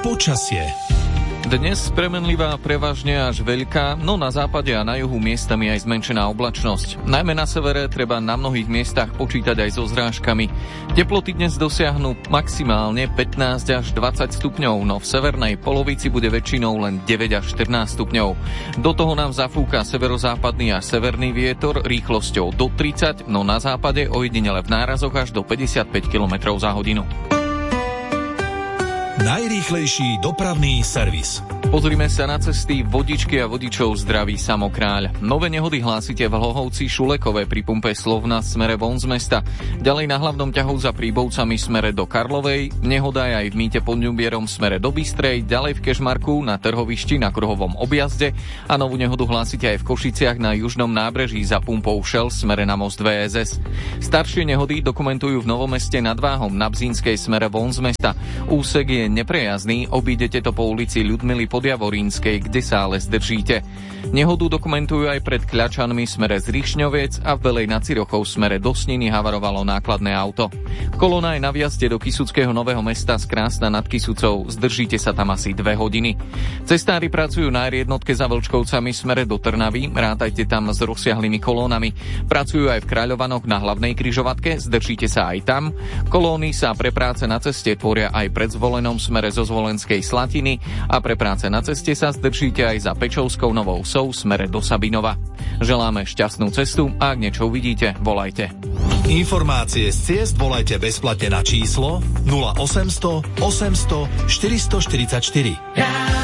Počasie. Dnes premenlivá, prevažne až veľká, no na západe a na juhu miestami aj zmenšená oblačnosť. Najmä na severe treba na mnohých miestach počítať aj so zrážkami. Teploty dnes dosiahnu maximálne 15 až 20 stupňov, no v severnej polovici bude väčšinou len 9 až 14 stupňov. Do toho nám zafúka severozápadný až severný vietor rýchlosťou do 30, no na západe ojedinele v nárazoch až do 55 km za hodinu. Najrýchlejší dopravný servis. Pozrime sa na cesty, vodičky a vodičov zdraví Samokráľ. Nové nehody hlásite v Hlohovci Šulekové pri pumpe Slovna smere von z mesta. Ďalej na hlavnom ťahu za Príbovcami smere do Karlovej. Nehoda je aj v Mýte pod Ňubierom smere do Bystrej. Ďalej v Kežmarku na Trhovišti na kruhovom objazde. A novú nehodu hlásite aj v Košiciach na južnom nábreží za pumpou Šel smere na most VSS. Staršie nehody dokumentujú v Novomeste nad Váhom na Bzínskej smere von z mesta. Úsek je neprejazdný, obídete to po ulici Ľudmily Podjavorínskej, kde sa ale zdržíte. Nehodu dokumentujú aj pred Kľačanmi smere z Rišňoviec a v Belej nad Cirochou smere do Sniny havarovalo nákladné auto. Kolóna je na vjazde do Kysuckého Nového Mesta z Krásna nad Kysucou, zdržíte sa tam asi 2 hodiny. Cestári pracujú na R1 za Vlčkovcami smere do Trnavy, rátajte tam s rozsiahlými kolónami. Pracujú aj v Kráľovanoch na hlavnej križovatke, zdržíte sa aj tam. Kolóny sa pre práce na ceste tvoria aj pred Zvolenom smere zo Zvolenskej Slatiny a pre práce na ceste sa zdržíte aj za Pečovskou Novou Sou smere do Sabinova. Želáme šťastnú cestu a ak niečo uvidíte, volajte. Informácie z ciest volajte bezplatne na číslo 0800 800 444.